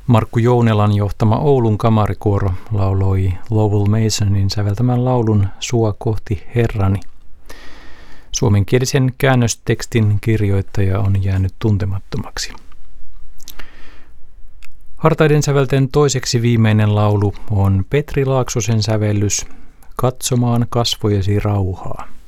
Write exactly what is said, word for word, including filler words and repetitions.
Markku Jounelan johtama Oulun kamarikuoro lauloi Lowell Masonin säveltämän laulun Sua kohti Herrani. Suomenkielisen käännöstekstin kirjoittaja on jäänyt tuntemattomaksi. Hartaiden sävelten toiseksi viimeinen laulu on Petri Laaksosen sävellys Katsomaan kasvojesi rauhaa.